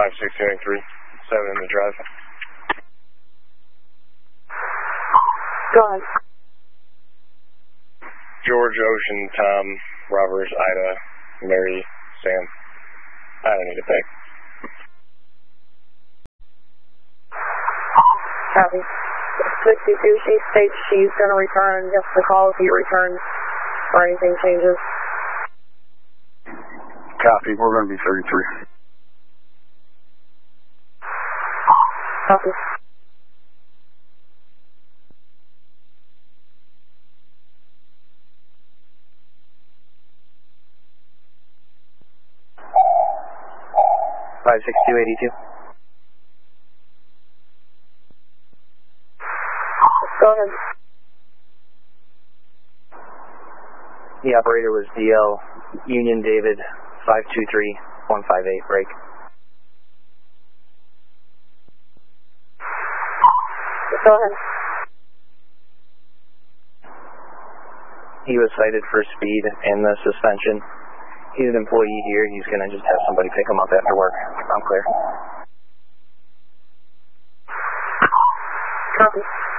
56283, 7 in the drive. Go ahead. George, Ocean, Tom, Roberts, Ida, Mary, Sam. I don't need to pay. Copy. 62, she states she's going to return just the call if he returns or anything changes. Copy, we're going to be 33. Copy. Go ahead. The operator was DL Union David 523158, break. Go ahead. He was cited for speed and the suspension. He's an employee here. He's going to just have somebody pick him up after work. I'm clear. Copy.